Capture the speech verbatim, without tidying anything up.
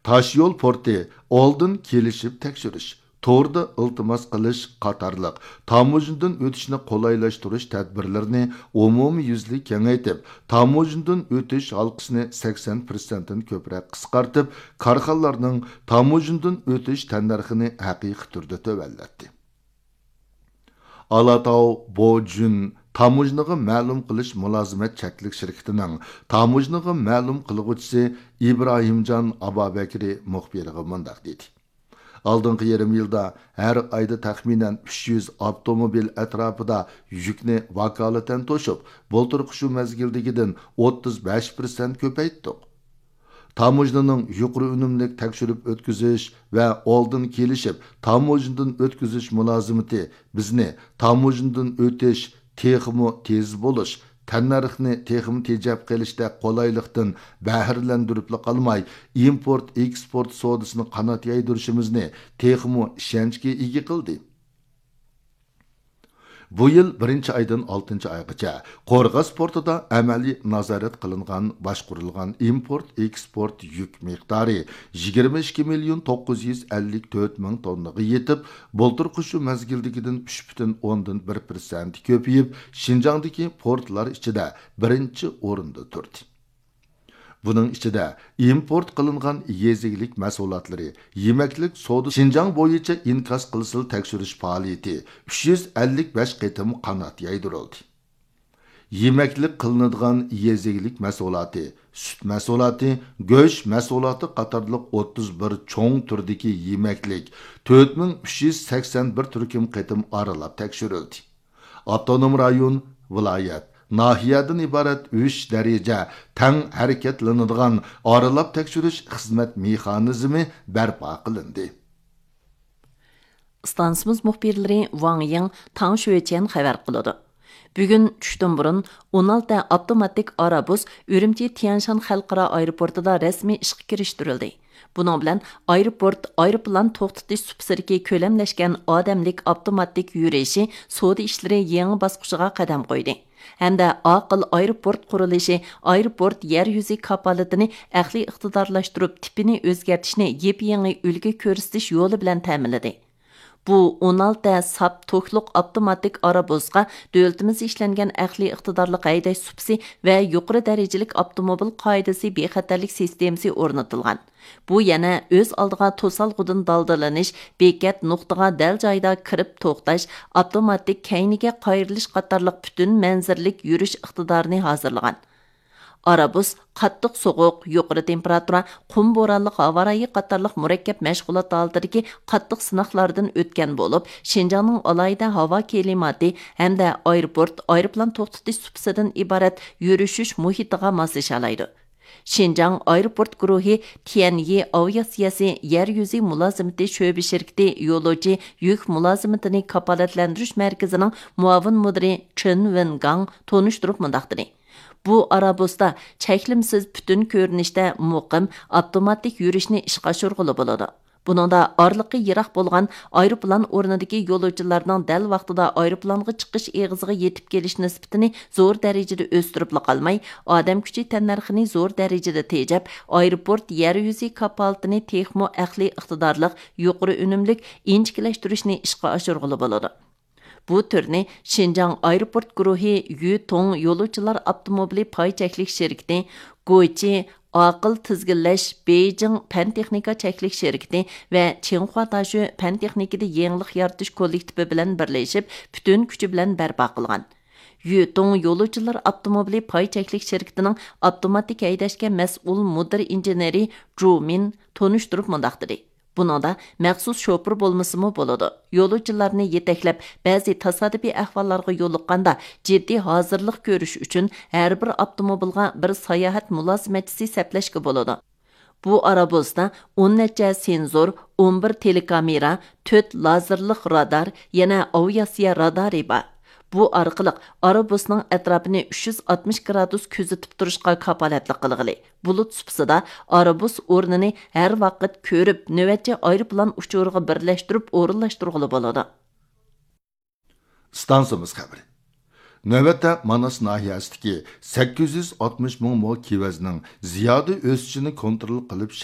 Taşyol porti oldin kelishib tekshirish, to'g'rida iltimos qilish qatorliq tamojindan o'tishni qolaylashtirish tadbirlarini umumiy yuzli kengaytib, tamojindan o'tish halqisini sakson prosentdan ko'proq qisqartib, korxonalarning tamojindan o'tish tannarxini haqiqiy turda tuvallatdi. Alatau Bojun tamojniga ma'lum qilish mulozimat cheklik shirkatining tamojniga ma'lum qilg'uvchisi İbrahimjon Abobakri muxbiriga mundaq dedi. Aldınғы yarım yılda her ayda taxminan uch yuz avtomobil atrofida yükni vakolatan to'shib, bultur qushu mezgildigidan o'ttiz besh prosent ko'paytdik. Tamojnaning yuqori unumlik tekshirib o'tkazish va oldin kelishib, tamojnadan o'tkazish mulozimati bizni tamojnadan o'tish texmo tez bo'lish, tannarxni texim tejab qilishda qolaylikdan bahirlandirib qolmay, import eksport savdosini qanot yaydirishimizni texmo ishonchga ega qildi. Bu yil birinchi aydan oltinchi oygacha Qo'rg'os portida amaliy nazorat qilingan boshqurilgan import eksport yuk miqdori yigirma ikki million to'qqiz yuz ellik to'rt ming tonnaga yetib, bultur qushu mezgildigidan uch butun o'ndan bir prosent ko'payib, Şinjangdagi portlar ichida birinchi o'rinda turdi. Bunun içinde import kılıngan yeziklik mesulatları, yemeklik soğudu Şinjang boyunca inkas kılısıl tekşürüş faaliyeti uch yuz ellik besh qetim qanat yaydırıldı. Yemeklik kılınıdığan yeziklik mesulatı, süt mesulatı, göç mesulatı qatarlıq o'ttiz bir çoğun türdeki yemeklik to'rt ming uch yuz sakson bir türküm qetim aralab tekşürüldü. Avtonom rayon, vilayet, nahiyadan ibarat uch daraja tang harakatlanadigan aralab tekshirish xizmat mexanizmi barpo qilindi. Stansimiz muxbirlari Wang Ying, Tang Shuechen xabar qiladi. Bugun tushdan burun o'n olti avtomatik arabus Ürümqi Tianshan xalqaro aeroportida rasmiy ishga kirishtirildi. Bunun bilan aeroport aeroplan to'xtatish subsidiki ko'lamlashgan odamlik avtomatik yurishi savdo ishlari yangi bosqichiga qadam qo'ydi. Hamda aql aeroport qurilishi aeroport yer yuzi kapolatini aqliy iqtidorlashtirib tipini o'zgartishni yep-yangi ulgu ko'rsatish yo'li bilan ta'minladi. Bu o'n olti sap to'kliq avtomatik arabusga davlatimiz ishlangan aqliy iqtidorli haydash subsi va yuqori darajalik avtomobil qoidasi bexatarlik sistemasi o'rnatilgan. Bu yana o'z oldiga to'salg'udan daldalanish, bekat nuqtaga dal joyda kirib to'xtash, avtomatik kayniga qayrilish qatorliq butun manzirlik yurish iqtidorini hozirlagan. Arabus qattiq soğuq, yuqori temperatura, qum bo'ronli havo rayi qatorliq murakkab mashg'ulot holatidagi qattiq sinoqlardan o'tgan bo'lib, Şinjangning alayda havo klimati hamda aeroport aeroplan to'xtatish subsididan iborat yurishish muhitiga moslashalaydi. Şinjang aeroport guruhi Tianyi aviatsiyasi yer yuzi mulozimati sho'bi shirkati yo'lovchi yuk mulozimatini kapolatlantirish markazining muavin mudiri Chen Wengang tonishtirib mundaqdi. Bu arabusda cheklimsiz bütün ko'rinishda muqim avtomatik yurishni ishga oshirg'ili bo'ladi. Buningda orliqi yiroq bo'lgan aeroplan o'rnidagi yo'lovchilarning dal vaqtida aeroplanga chiqish eg'iziga yetib kelish nisbatini zo'r darajada o'stirib qolmay, odam kuchi tannarxini zo'r darajada tejab, aeroport yer yuzi kapolatini texmo aqliy iqtidorliq, yuqori unumlik inchikilashtirishni ishga oshirg'ili bo'ladi. Bu türni Şinjang aeroport guruhi Yutong yo'lovchilar avtomobili pay cheklik shirkati, Gochi aql tizginlash Beijing pan texnika cheklik shirkati va Tsinghua Dashu pan texnikada yangilik yaratish kollektivi bilan birlashib, butun kuchi bilan barpo qilgan. Yutong yo'lovchilar avtomobili pay cheklik shirkatining avtomatik haydashga mas'ul mudir injeneri Zhu Min tonishtirib mundaq dedi. Buningda maxsus shofir bo'lmasimi bo'ladi. Yo'lovchilarni yetaklab, ba'zi tasodifiy ahvollarga yo'liqqanda jiddiy hozirlik ko'rish uchun har bir avtomobilga bir sayohat mulozimatchisi saplashga bo'ladi. Bu arabusda o'n necha senzor, o'n bir telekamera, to'rt lazerlik radar, yana aviatsiya radari bor. Bu orqali arabusning atrofini uch yuz oltmish gradus kuzatib turishga kapolatlik qilg'ili. Bulut supsida arabus o'rnini har vaqt ko'rib, navbatchi aeroplan uchuriga birlashtirib, o'rinlashtirg'ili bo'ladi. Stansimiz xabari. Navbatda Manas nahiyasidagi sakkiz yuz oltmish ming mo kivazning ziyoda o'sishini kontrol qilib